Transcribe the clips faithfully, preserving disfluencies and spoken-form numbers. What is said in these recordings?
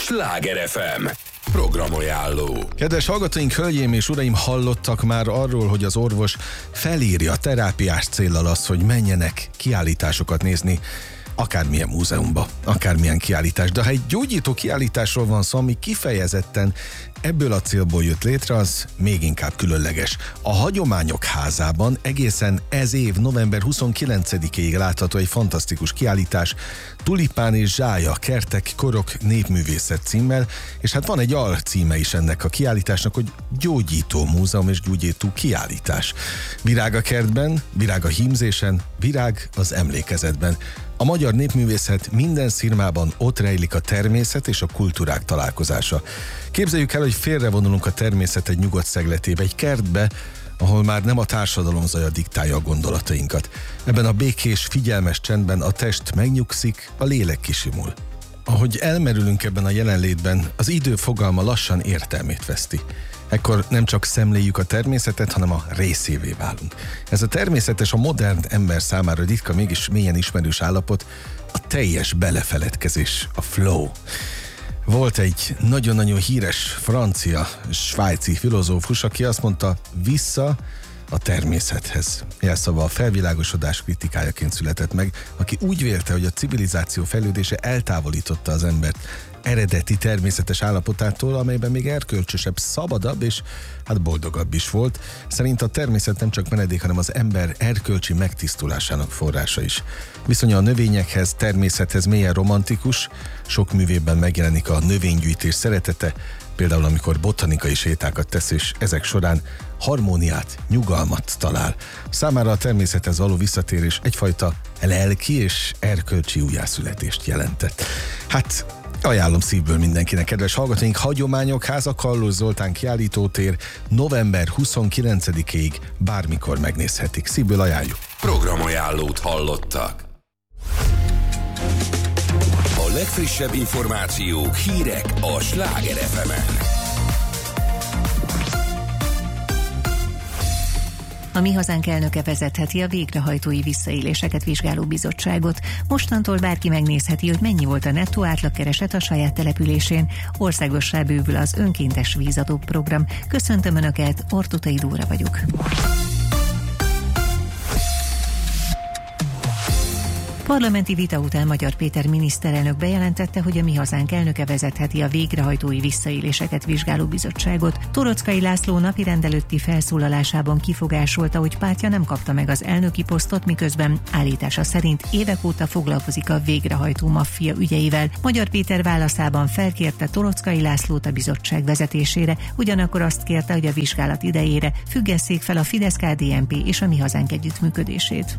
Sláger ef em programajánló. Kedves hallgatóink, hölgyeim és uraim, hallottak már arról, hogy az orvos felírja terápiás céllal azt, hogy menjenek kiállításokat nézni, akármilyen múzeumba, akármilyen kiállítás. De ha egy gyógyító kiállításról van szó, ami kifejezetten ebből a célból jött létre, az még inkább különleges. A Hagyományok Házában egészen ez év november huszonkilencedikéig látható egy fantasztikus kiállítás, Tulipán és Zsája, kertek, korok, népművészet címmel, és hát van egy alcíme is ennek a kiállításnak, hogy Gyógyító Múzeum és Gyógyító Kiállítás. Virág a kertben, virág a hímzésen, virág az emlékezetben. A magyar népművészet minden szirmában ott rejlik a természet és a kultúrák találkozása. Képzeljük el, hogy félrevonulunk a természet egy nyugodt szegletébe, egy kertbe, ahol már nem a társadalom zaja diktálja a gondolatainkat. Ebben a békés, figyelmes csendben a test megnyugszik, a lélek kisimul. Ahogy elmerülünk ebben a jelenlétben, az idő fogalma lassan értelmét veszti. Ekkor nem csak szemléljük a természetet, hanem a részévé válunk. Ez a természetes, a modern ember számára ritka, mégis mélyen ismerős állapot, a teljes belefeledkezés, a flow. Volt egy nagyon-nagyon híres francia, svájci filozófus, aki azt mondta, vissza a természethez. Jelszava a felvilágosodás kritikájaként született meg, aki úgy vélte, hogy a civilizáció fejlődése eltávolította az embert eredeti természetes állapotától, amelyben még erkölcsösebb, szabadabb és hát boldogabb is volt. Szerint a természet nem csak menedék, hanem az ember erkölcsi megtisztulásának forrása is. Viszonya a növényekhez, természethez mélyen romantikus, sok művében megjelenik a növénygyűjtés szeretete, például amikor botanikai sétákat tesz, és ezek során harmóniát, nyugalmat talál. Számára a természethez való visszatérés egyfajta lelki és erkölcsi újjászületést jelentett. Hát ajánlom szívből mindenkinek, kedves hallgatóink, Hagyományok Háza, Kallós Zoltán kiállítótér, november huszonkilencedikéig bármikor megnézhetik. Szívből ajánljuk. Programajánlót hallottak. A legfrissebb információk, hírek a Sláger ef emen. A Mi Hazánk elnöke vezetheti a végrehajtói visszaéléseket vizsgáló bizottságot. Mostantól bárki megnézheti, hogy mennyi volt a nettó átlagkereset a saját településén. Országossá bővül az önkéntes vízadó program. Köszöntöm Önöket, Ortutai Dóra vagyok. Parlamenti vita után Magyar Péter miniszterelnök bejelentette, hogy a Mi Hazánk elnöke vezetheti a végrehajtói visszaéléseket vizsgáló bizottságot. Toroczkai László napirend előtti felszólalásában kifogásolta, hogy pártja nem kapta meg az elnöki posztot, miközben állítása szerint évek óta foglalkozik a végrehajtó maffia ügyeivel. Magyar Péter válaszában felkérte Toroczkai Lászlót a bizottság vezetésére, ugyanakkor azt kérte, hogy a vizsgálat idejére függesszék fel a Fidesz-ká dé en pé és a Mi Hazánk együttműködését.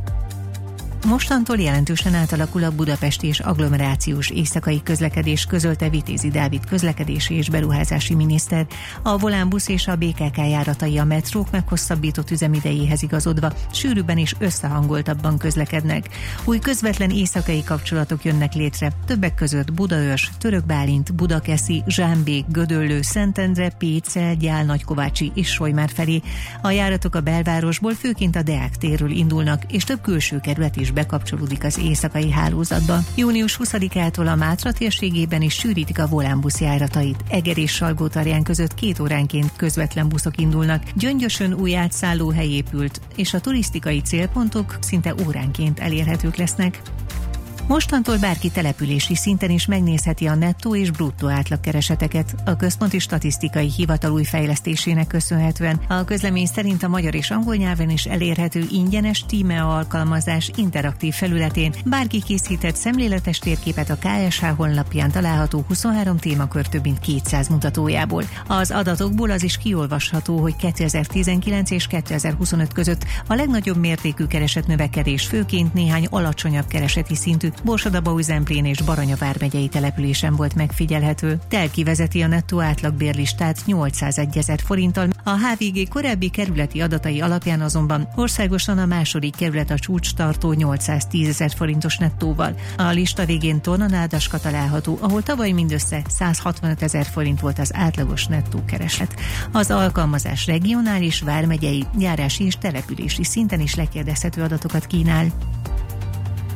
Mostantól jelentősen átalakul a budapesti és agglomerációs éjszakai közlekedés, közölte Vitézi Dávid közlekedési és beruházási miniszter. A Volánbusz és a bé ká ká járatai a metrók meghosszabbított üzemidejéhez igazodva sűrűbben és összehangoltabban közlekednek. Új közvetlen éjszakai kapcsolatok jönnek létre, többek között Budaörs, Törökbálint, Budakeszi, Zsámbék, Gödöllő, Szentendre, Pécsel, Gyál, Nagykovácsi és Solymár felé. A járatok a belvárosból, főként a Deák térről indulnak, és több külső kerület is bekapcsolódik az éjszakai hálózatba. június huszadikától a Mátra térségében is sűrítik a Volánbusz járatait. Eger és Salgótarján között két óránként közvetlen buszok indulnak. Gyöngyösön új átszállóhely épült, és a turisztikai célpontok szinte óránként elérhetők lesznek. Mostantól bárki települési szinten is megnézheti a nettó és bruttó átlagkereseteket. A Központi Statisztikai Hivatal új fejlesztésének köszönhetően a közlemény szerint a magyar és angol nyelven is elérhető ingyenes Tímea alkalmazás interaktív felületén bárki készített szemléletes térképet a ká es há honlapján található huszonhárom témakör több mint kétszáz mutatójából. Az adatokból az is kiolvasható, hogy kétezer-tizenkilenc és kétezer-huszonöt között a legnagyobb mértékű keresetnövekedés főként néhány alacsonyabb kereseti szintű Borsod-Abaúj-Zemplén és Baranya vármegyei településen volt megfigyelhető. Telki vezeti a nettó átlagbérlistát nyolcszázegyezer forinttal. A há vé gé korábbi kerületi adatai alapján azonban országosan a második kerület a csúcs tartó nyolcszáztízezer forintos nettóval. A lista végén Tornanádaska található, ahol tavaly mindössze százhatvanötezer forint volt az átlagos nettó kereslet. Az alkalmazás regionális, vármegyei, járási és települési szinten is lekérdezhető adatokat kínál.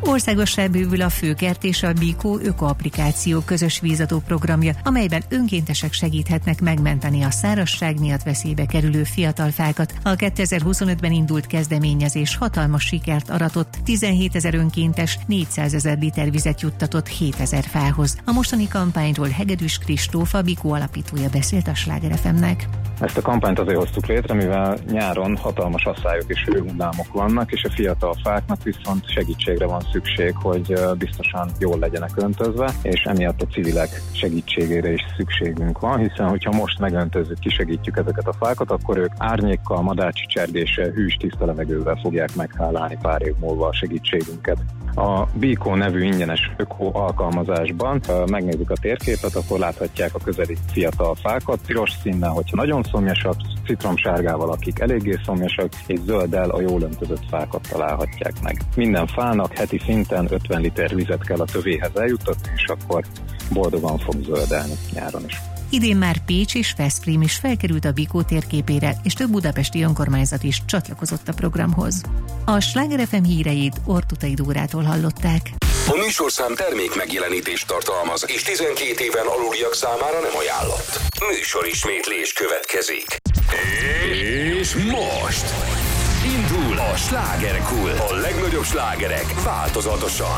Országossá bővül a Főkert és a Bikó ökoapplikáció közös vízadó programja, amelyben önkéntesek segíthetnek megmenteni a szárazság miatt veszélybe kerülő fiatal fákat. A kétezer-huszonötben indult kezdeményezés hatalmas sikert aratott, tizenhétezer önkéntes négyszázezer liter vizet juttatott hétezer fához. A mostani kampányról Hegedűs Kristóf, a Bikó alapítója beszélt a Sláger ef em-nek. Ezt a kampányt azért hoztuk létre, mivel nyáron hatalmas asszályok és hőhullámok vannak, és a fiatal fáknak viszont segítségre van szükség, hogy biztosan jól legyenek öntözve, és emiatt a civilek segítségére is szükségünk van, hiszen hogyha most megöntözzük, kisegítjük ezeket a fákat, akkor ők árnyékkal, madárcsicsergéssel, hűs, tiszta levegővel fogják meghálálni pár év múlva a segítségünket. A Bikó nevű ingyenes öko alkalmazásban megnézzük a térképet, akkor láthatják a közeli fiatal fákat, piros színnel, hogyha nagyon szomjasak, citromsárgával, akik eléggé szomjasak, és zölddel a jól öntözött fákat találhatják meg. Minden fának heti szinten ötven liter vizet kell a tövéhez eljuttatni, és akkor boldogan fog zöldelni nyáron is. Idén már Pécs és Veszprém is felkerült a Bikó térképére, és több budapesti önkormányzat is csatlakozott a programhoz. A Sláger ef em híreit Ortutai Dórától hallották. A műsorszám termék megjelenítést tartalmaz, és tizenkét éven aluliak számára nem ajánlott. Műsorismétlés következik. És most indul a slágerkult. A legnagyobb slágerek változatosan.